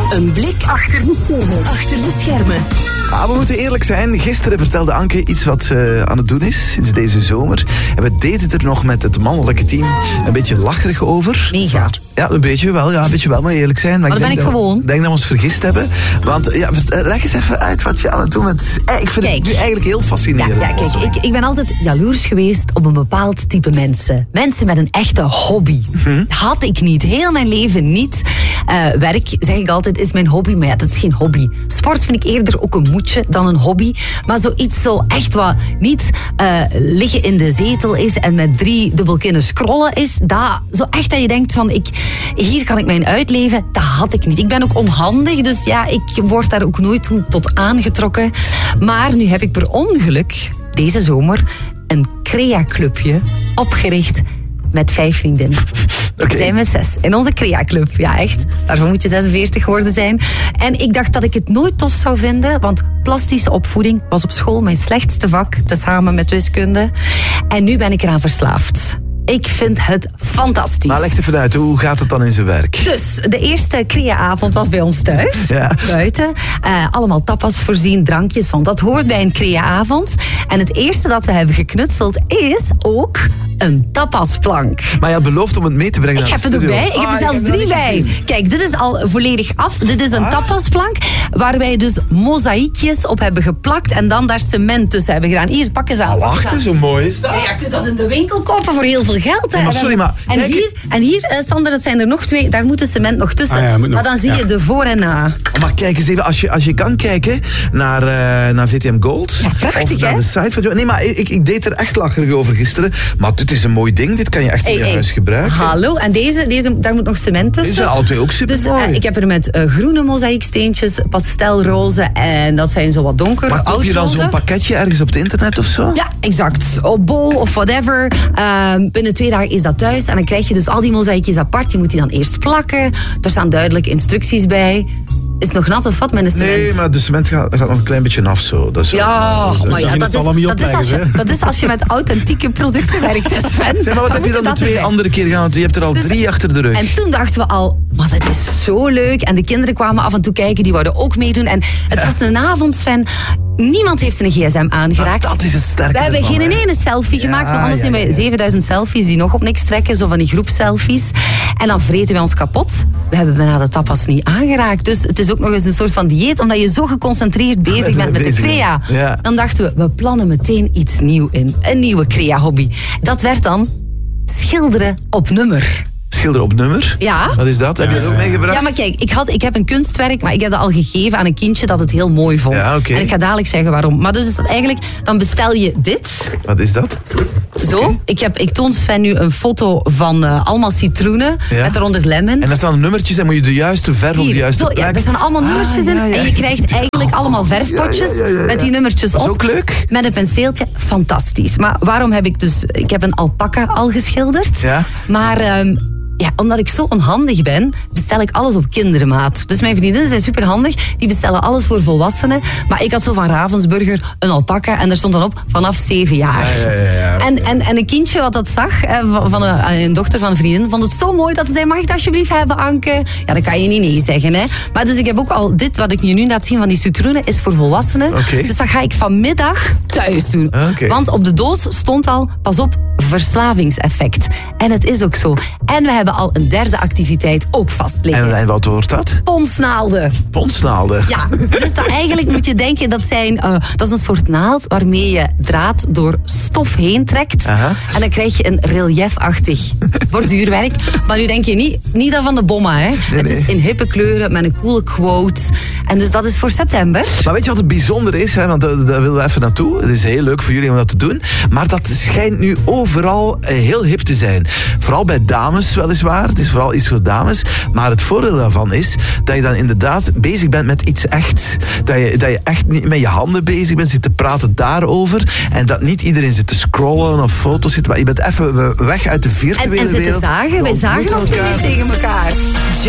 Een blik achter de schermen. Ah, we moeten eerlijk zijn. Gisteren vertelde Anke iets wat ze aan het doen is sinds deze zomer. En we deden het er nog met het mannelijke team een beetje lacherig over. Mega. Ja, een beetje wel, maar eerlijk zijn. Maar dan ben ik gewoon. Ik denk dat we ons vergist hebben. Want ja, leg eens even uit wat je aan het doen bent. Ik vind het nu eigenlijk heel fascinerend. Ja, kijk, ik ben altijd jaloers geweest op een bepaald type mensen. Mensen met een echte hobby. Had ik niet. Heel mijn leven niet. Werk, zeg ik altijd, is mijn hobby. Maar ja, dat is geen hobby. Sport vind ik eerder ook een moedje dan een hobby. Maar zoiets zo echt wat niet liggen in de zetel is en met 3 dubbelkinnen scrollen is. Dat, zo echt dat je denkt van, hier kan ik mijn uitleven. Dat had ik niet. Ik ben ook onhandig, dus ja, ik word daar ook nooit tot aangetrokken. Maar nu heb ik per ongeluk deze zomer een crea-clubje opgericht met 5 vriendinnen. We zijn met 6 in onze crea-club. Ja, echt. Daarvoor moet je 46 geworden zijn. En ik dacht dat ik het nooit tof zou vinden, want plastische opvoeding was op school mijn slechtste vak, tezamen met wiskunde. En nu ben ik eraan verslaafd. Ik vind het fantastisch. Maar leg even uit, hoe gaat het dan in zijn werk? Dus, de eerste crea-avond was bij ons thuis. Ja. Buiten. Allemaal tapas voorzien, drankjes, want dat hoort bij een crea-avond. En het eerste dat we hebben geknutseld is ook een tapasplank. Maar je had beloofd om het mee te brengen. Ik heb het ook bij. Ik heb er zelfs 3 bij. Kijk, dit is al volledig af. Dit is een tapasplank waar wij dus mozaïekjes op hebben geplakt en dan daar cement tussen hebben gedaan. Hier, pak eens aan. Wacht, zo mooi is dat. Ja, je kunt dat in de winkel kopen voor heel veel geld. Nee, maar sorry, maar... En hier, Sander, dat zijn er nog 2. Daar moet het cement nog tussen. Maar dan zie je de voor en na. Maar kijk eens even, als je kan kijken naar VTM Gold. Ja, prachtig, of naar de site van... Nee, maar ik deed er echt lacherig over gisteren. Maar dit is een mooi ding. Dit kan je echt in je huis gebruiken. Hallo, en deze daar moet nog cement tussen. Deze zijn alle 2 ook super mooi. Dus ik heb er met groene mozaïeksteentjes, pastelroze en dat zijn zo wat donker. Maar koop je dan zo'n pakketje ergens op het internet of zo? Ja, exact. Op Bol of whatever. Binnen 2 dagen is dat thuis. En dan krijg je dus al die mozaïekjes apart. Je moet die dan eerst plakken. Er staan duidelijk instructies bij. Is het nog nat of wat met de cement? Nee, maar de cement gaat nog een klein beetje af zo. Dat is dat is als je met authentieke producten werkt, hè, Sven. Zeg, maar wat heb je dan de 2 andere keer gedaan? Want je hebt er al 3 achter de rug. En toen dachten we al, maar dat is zo leuk. En de kinderen kwamen af en toe kijken, die wouden ook meedoen. En het was een avond, Sven. Niemand heeft zijn gsm aangeraakt. Dat is het sterke. We hebben geen ene selfie gemaakt. Anders zijn wij 7000 selfies die nog op niks trekken. Zo van die groepselfies. En dan vreten wij ons kapot. We hebben bijna de tapas niet aangeraakt. Dus het is ook nog eens een soort van dieet. Omdat je zo geconcentreerd bezig bent met de crea. Ja. Dan dachten we plannen meteen iets nieuws in. Een nieuwe crea-hobby. Dat werd dan schilderen op nummer. Schilderen op nummer? Ja. Wat is dat? Heb je dat ook meegebracht? Ja, maar kijk, ik heb een kunstwerk, maar ik heb dat al gegeven aan een kindje dat het heel mooi vond. Ja, okay. En ik ga dadelijk zeggen waarom. Maar dus eigenlijk, dan bestel je dit. Wat is dat? Zo. Okay. Ik toon Sven nu een foto van allemaal citroenen met eronder lemon. En daar staan nummertjes en moet je de juiste verf op de juiste plek. Ja, er staan allemaal nummertjes in. En je krijgt eigenlijk allemaal verfpotjes met die nummertjes op. Dat is ook leuk. Met een penseeltje. Fantastisch. Maar waarom heb ik dus... Ik heb een alpaca al geschilderd. Ja. Maar... omdat ik zo onhandig ben, bestel ik alles op kindermaat. Dus mijn vriendinnen zijn superhandig. Die bestellen alles voor volwassenen. Maar ik had zo van Ravensburger een alpaca. En daar stond dan op vanaf 7 jaar. En een kindje wat dat zag, van een dochter van een vriendin, vond het zo mooi dat ze zei, mag ik het alsjeblieft hebben, Anke? Ja, dan kan je niet nee zeggen. Hè. Maar dus ik heb ook al dit, wat ik je nu laat zien van die citroenen, is voor volwassenen. Okay. Dus dat ga ik vanmiddag thuis doen. Okay. Want op de doos stond al, pas op, verslavingseffect. En het is ook zo. En we hebben al een 3e activiteit ook vast liggen. En wat wordt dat? Ponsnaalden. Ponsnaalden? Ja, dus eigenlijk moet je denken, dat is een soort naald waarmee je draad door stof heen trekt. En dan krijg je een reliefachtig borduurwerk. Maar nu denk je niet dat van de bomma, hè. Nee, het is in hippe kleuren, met een coole quote. En dus dat is voor september. Maar weet je wat het bijzonder is? Hè? Want daar willen we even naartoe. Het is heel leuk voor jullie om dat te doen. Maar dat schijnt nu overal heel hip te zijn. Vooral bij dames weliswaar. Het is vooral iets voor dames. Maar het voordeel daarvan is dat je dan inderdaad bezig bent met iets echt. Dat je echt niet met je handen bezig bent, zit te praten daarover. En dat niet iedereen zit te scrollen of foto's zit. Maar je bent even weg uit de virtuele wereld. En zitten zagen. Wij zagen elkaar tegen elkaar.